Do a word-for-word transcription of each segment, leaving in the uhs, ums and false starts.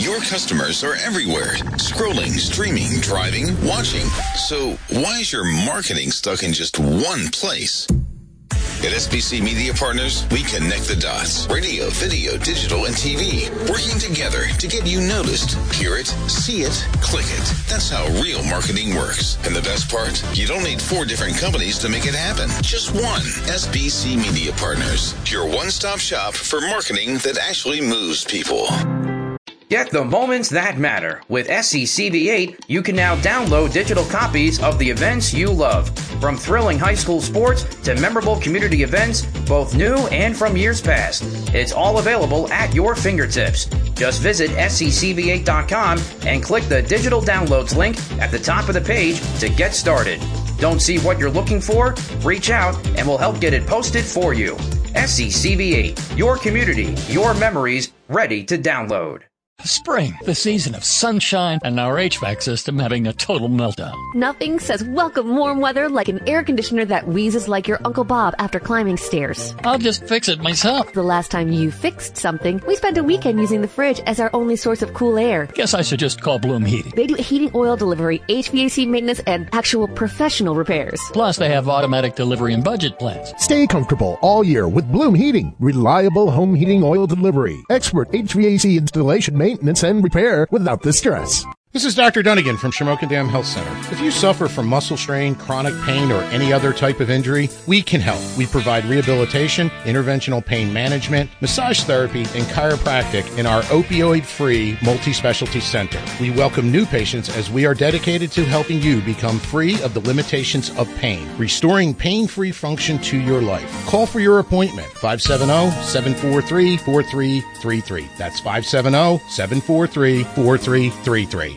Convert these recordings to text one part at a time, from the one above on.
Your customers are everywhere, scrolling, streaming, driving, watching. So why is your marketing stuck in just one place? At S B C Media Partners, we connect the dots. Radio, video, digital, and T V. Working together to get you noticed. Hear it, see it, click it. That's how real marketing works. And the best part? You don't need four different companies to make it happen. Just one. S B C Media Partners. Your one-stop shop for marketing that actually moves people. Get the moments that matter. With S C C V eight, you can now download digital copies of the events you love. From thrilling high school sports to memorable community events, both new and from years past. It's all available at your fingertips. Just visit S C C V eight dot com and click the digital downloads link at the top of the page to get started. Don't see what you're looking for? Reach out and we'll help get it posted for you. S C C V eight, your community, your memories, ready to download. Spring, the season of sunshine, and our H V A C system having a total meltdown. Nothing says welcome warm weather like an air conditioner that wheezes like your Uncle Bob after climbing stairs. I'll just fix it myself. The last time you fixed something, we spent a weekend using the fridge as our only source of cool air. Guess I should just call Bloom Heating. They do heating oil delivery, H V A C maintenance, and actual professional repairs. Plus, they have automatic delivery and budget plans. Stay comfortable all year with Bloom Heating. Reliable home heating oil delivery. Expert H V A C installation, maintenance, and repair without the stress. This is Doctor Dunnigan from Shamokin Dam Health Center. If you suffer from muscle strain, chronic pain, or any other type of injury, we can help. We provide rehabilitation, interventional pain management, massage therapy, and chiropractic in our opioid-free multi-specialty center. We welcome new patients as we are dedicated to helping you become free of the limitations of pain, restoring pain-free function to your life. Call for your appointment, five seven zero, seven four three, four three three three. That's five seven zero, seven four three, four three three three.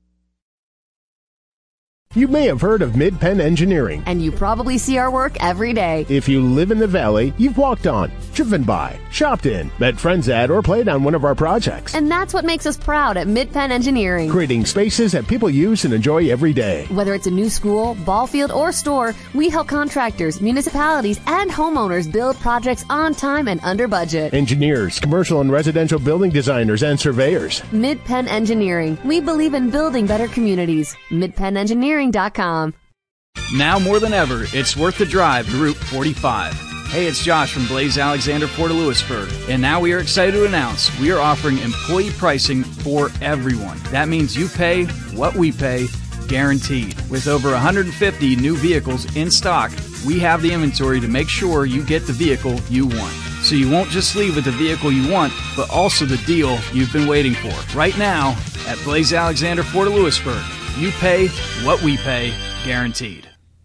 You may have heard of Mid-Penn Engineering. And you probably see our work every day. If you live in the Valley, you've walked on, driven by, shopped in, met friends at, or played on one of our projects. And that's what makes us proud at Mid-Penn Engineering. Creating spaces that people use and enjoy every day. Whether it's a new school, ball field, or store, we help contractors, municipalities, and homeowners build projects on time and under budget. Engineers, commercial and residential building designers, and surveyors. Mid-Penn Engineering. We believe in building better communities. Mid Penn Engineering dot com. Now more than ever, it's worth the drive to Route forty-five. Hey, it's Josh from Blaze Alexander Port Lewisburg, and now we are excited to announce we are offering employee pricing for everyone. That means you pay what we pay, guaranteed. With over one hundred fifty new vehicles in stock, we have the inventory to make sure you get the vehicle you want. So you won't just leave with the vehicle you want, but also the deal you've been waiting for. Right now, at Blaze Alexander Port Lewisburg, you pay what we pay, guaranteed.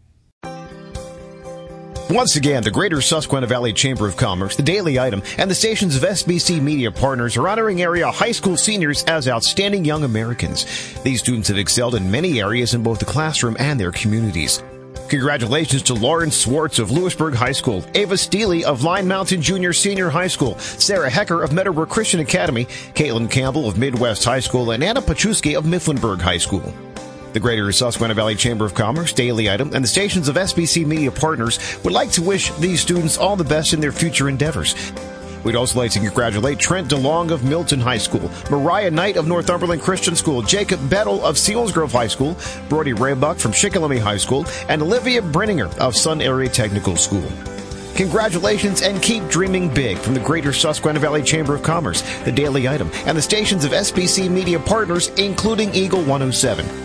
Once again, the Greater Susquehanna Valley Chamber of Commerce, the Daily Item, and the stations of S B C Media Partners are honoring area high school seniors as outstanding young Americans. These students have excelled in many areas in both the classroom and their communities. Congratulations to Lauren Swartz of Lewisburg High School, Ava Steele of Line Mountain Junior Senior High School, Sarah Hecker of Meadowbrook Christian Academy, Caitlin Campbell of Midwest High School, and Anna Pachuski of Mifflinburg High School. The Greater Susquehanna Valley Chamber of Commerce, Daily Item, and the stations of S B C Media Partners would like to wish these students all the best in their future endeavors. We'd also like to congratulate Trent DeLong of Milton High School, Mariah Knight of Northumberland Christian School, Jacob Bettel of Selinsgrove High School, Brody Raybuck from Shikellamy High School, and Olivia Brenninger of Sun Area Technical School. Congratulations and keep dreaming big from the Greater Susquehanna Valley Chamber of Commerce, the Daily Item, and the stations of S B C Media Partners, including Eagle one oh seven.